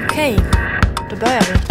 Okej, då börjar vi.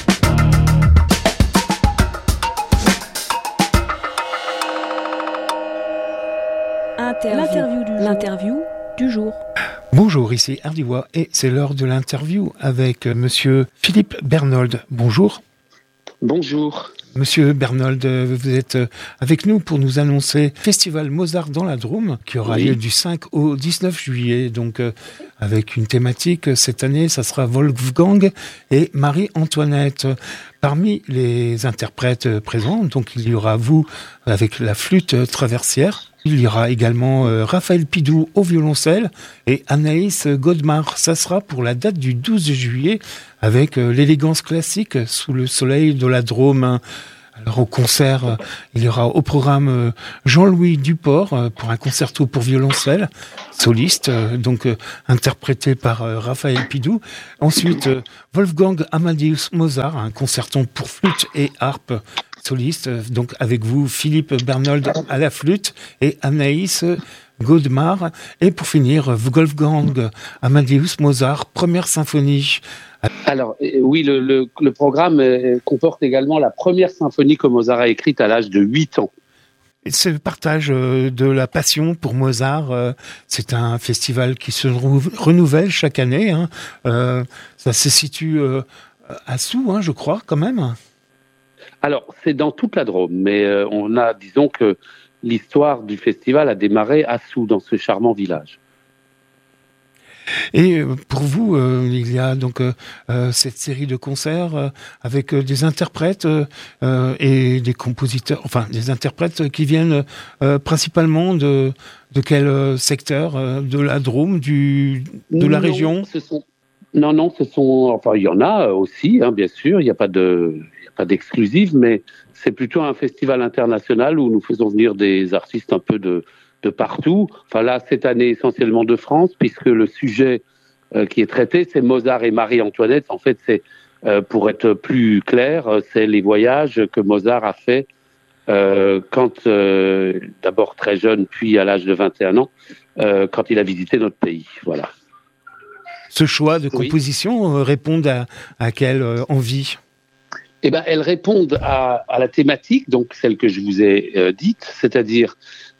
L'interview du jour. Bonjour, ici Hardivois et c'est l'heure de l'interview avec Monsieur Philippe Bernold. Bonjour. Bonjour. Monsieur Bernold, vous êtes avec nous pour nous annoncer Festival Mozart dans la Drôme qui aura lieu du 5 au 19 juillet. Donc avec une thématique, cette année, ça sera Wolfgang et Marie-Antoinette. Parmi les interprètes présents, donc il y aura vous avec la flûte traversière. Il y aura également Raphaël Pidou au violoncelle et Anaïs Godemar. Ça sera pour la date du 12 juillet avec l'élégance classique sous le soleil de la Drôme. Alors au concert, il y aura au programme Jean-Louis Duport pour un concerto pour violoncelle, soliste, donc interprété par Raphaël Pidou. Ensuite, Wolfgang Amadeus Mozart, un concerto pour flûte et harpe, soliste, donc avec vous, Philippe Bernold à la flûte et Anaïs Godemar. Et pour finir, Wolfgang Amadeus Mozart, première symphonie. Alors, oui, le programme comporte également la première symphonie que Mozart a écrite à l'âge de 8 ans. Et ce partage de la passion pour Mozart, c'est un festival qui se renouvelle chaque année. Ça se situe à Soult, je crois, quand même. Alors, c'est dans toute la Drôme, mais disons que l'histoire du festival a démarré à Soult, dans ce charmant village. Et pour vous, il y a donc cette série de concerts avec des interprètes et des compositeurs, enfin des interprètes qui viennent principalement de quel secteur de la Drôme, de la région? Il y en a aussi, bien sûr, il n'y a pas d'exclusive, mais c'est plutôt un festival international où nous faisons venir des artistes un peu de partout. Enfin là, cette année, essentiellement de France, puisque le sujet qui est traité, c'est Mozart et Marie-Antoinette. En fait, c'est, pour être plus clair, c'est les voyages que Mozart a fait quand, d'abord très jeune, puis à l'âge de 21 ans, quand il a visité notre pays. Voilà. Ce choix de composition répond à quelle envie? Elles répondent à la thématique, donc celle que je vous ai dite, c'est-à-dire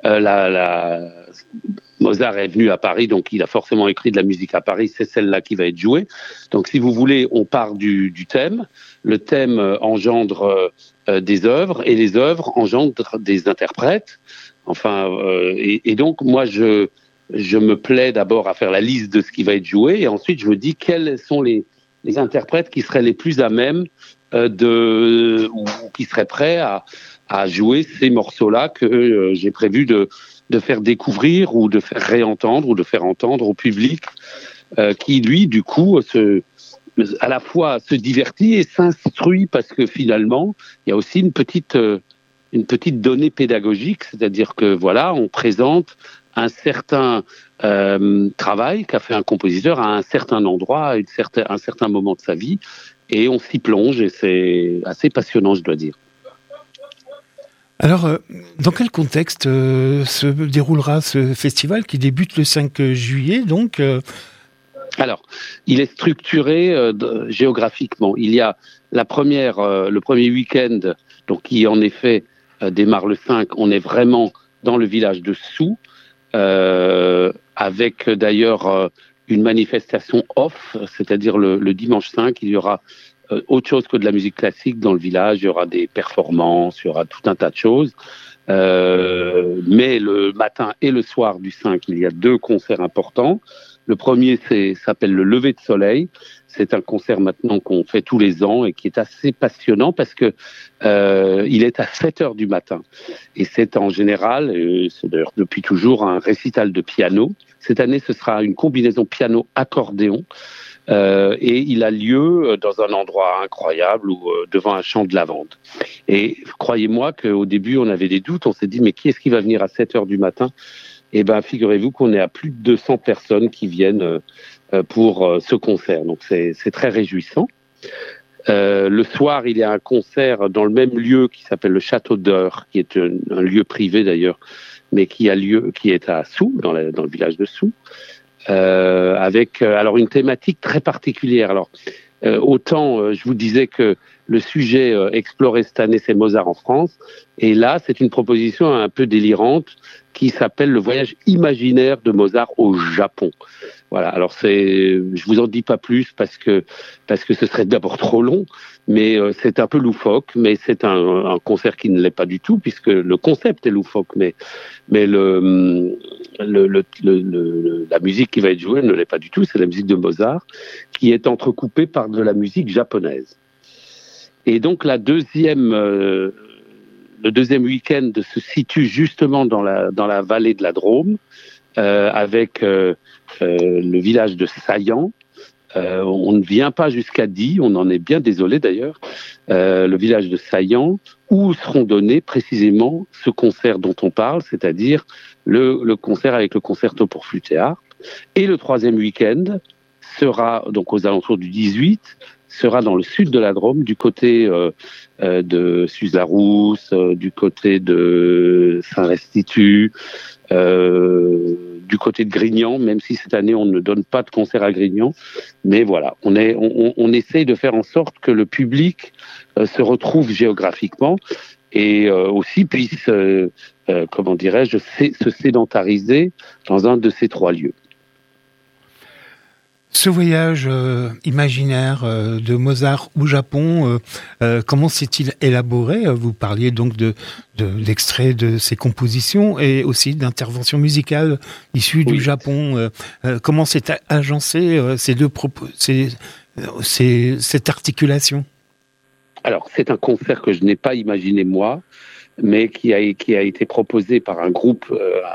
Mozart est venu à Paris, donc il a forcément écrit de la musique à Paris, c'est celle-là qui va être jouée. Donc si vous voulez, on part du thème. Le thème engendre des œuvres, et les œuvres engendrent des interprètes. Et donc moi je me plais d'abord à faire la liste de ce qui va être joué, et ensuite je me dis quels sont les interprètes qui seraient les plus à même ou qui seraient prêts à jouer ces morceaux-là que j'ai prévu de faire découvrir ou de faire réentendre ou de faire entendre au public qui, lui, du coup, à la fois se divertit et s'instruit, parce que finalement, il y a aussi une petite donnée pédagogique, c'est-à-dire que voilà, on présente un certain travail qu'a fait un compositeur à un certain endroit, à un certain moment de sa vie, et on s'y plonge, et c'est assez passionnant, je dois dire. Alors, dans quel contexte se déroulera ce festival qui débute le 5 juillet, donc Alors, il est structuré géographiquement. Il y a le premier week-end, donc qui en effet démarre le 5. On est vraiment dans le village de Soult, avec d'ailleurs une manifestation off, c'est-à-dire le dimanche 5, il y aura autre chose que de la musique classique dans le village. Il y aura des performances, il y aura tout un tas de choses. Mais le matin et le soir du 5, il y a 2 concerts importants. Le premier s'appelle le Lever de Soleil. C'est un concert maintenant qu'on fait tous les ans et qui est assez passionnant parce que il est à 7h du matin. Et c'est en général, c'est d'ailleurs depuis toujours, un récital de piano. Cette année, ce sera une combinaison piano-accordéon. Et il a lieu dans un endroit incroyable devant un champ de lavande. Et croyez-moi qu'au début, on avait des doutes. On s'est dit, mais qui est-ce qui va venir à 7h du matin ? Eh bien, figurez-vous qu'on est à plus de 200 personnes qui viennent pour ce concert. Donc, c'est très réjouissant. Le soir, il y a un concert dans le même lieu qui s'appelle le Château d'Eure, qui est un lieu privé d'ailleurs, mais qui est à Soult, dans le village de Soult. avec alors une thématique très particulière. Alors autant je vous disais que le sujet exploré cette année, c'est Mozart en France, et là c'est une proposition un peu délirante qui s'appelle le voyage imaginaire de Mozart au Japon. Voilà, alors je vous en dis pas plus parce que ce serait d'abord trop long, mais c'est un peu loufoque, mais c'est un concert qui ne l'est pas du tout puisque le concept est loufoque, mais la musique qui va être jouée ne l'est pas du tout, c'est la musique de Mozart qui est entrecoupée par de la musique japonaise. Et donc le deuxième week-end se situe justement dans la vallée de la Drôme, avec le village de Saillant. On ne vient pas jusqu'à Die, on en est bien désolé d'ailleurs, le village de Saillant, où seront donnés précisément ce concert dont on parle, c'est-à-dire le concert avec le concerto pour flûte et harpe. Et le troisième week-end sera donc aux alentours du 18, sera dans le sud de la Drôme, du côté de Suze-la-Rousse, du côté de Saint-Restitut, du côté de Grignan, même si cette année on ne donne pas de concert à Grignan. Mais voilà, on essaye de faire en sorte que le public se retrouve géographiquement et aussi puisse, comment dirais-je, se sédentariser dans un de ces trois lieux. Ce voyage imaginaire de Mozart au Japon, comment s'est-il élaboré ? Vous parliez donc d'extraits de ses compositions et aussi d'interventions musicales issues du Japon. Comment s'est agencée cette articulation ? Alors, c'est un concert que je n'ai pas imaginé moi, mais qui a été proposé par un groupe,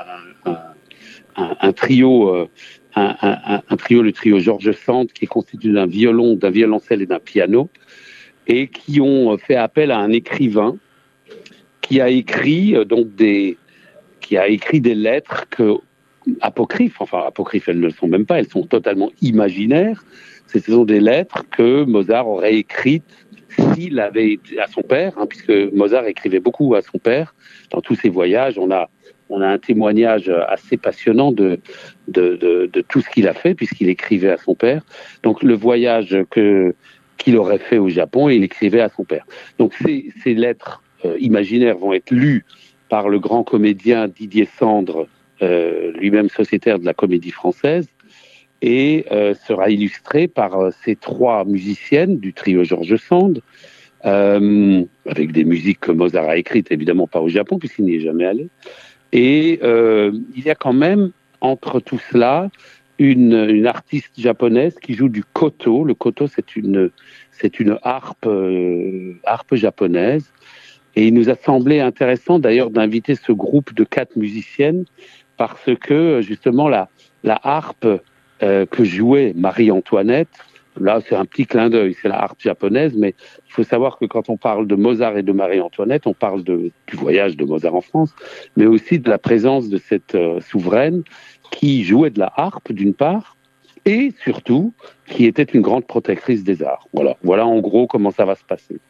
un trio. Un trio, le trio Georges Sand, qui est constitué d'un violon, d'un violoncelle et d'un piano, et qui ont fait appel à un écrivain qui a écrit des lettres apocryphes, elles ne le sont même pas, elles sont totalement imaginaires. Ce sont des lettres que Mozart aurait écrites s'il avait été à son père, puisque Mozart écrivait beaucoup à son père dans tous ses voyages. On a un témoignage assez passionnant de tout ce qu'il a fait, puisqu'il écrivait à son père. Donc, le voyage qu'il aurait fait au Japon, il écrivait à son père. Donc, ces lettres imaginaires vont être lues par le grand comédien Didier Sandre, lui-même sociétaire de la Comédie Française, et sera illustré par ces trois musiciennes du trio Georges Sand, avec des musiques que Mozart a écrites, évidemment pas au Japon, puisqu'il n'y est jamais allé. Et il y a quand même, entre tout cela, une artiste japonaise qui joue du koto. Le koto, c'est une harpe japonaise. Et il nous a semblé intéressant, d'ailleurs, d'inviter ce groupe de 4 musiciennes, parce que, justement, la harpe que jouait Marie-Antoinette, là, c'est un petit clin d'œil, c'est la harpe japonaise, mais il faut savoir que quand on parle de Mozart et de Marie-Antoinette, on parle du voyage de Mozart en France, mais aussi de la présence de cette souveraine qui jouait de la harpe, d'une part, et surtout, qui était une grande protectrice des arts. Voilà en gros comment ça va se passer.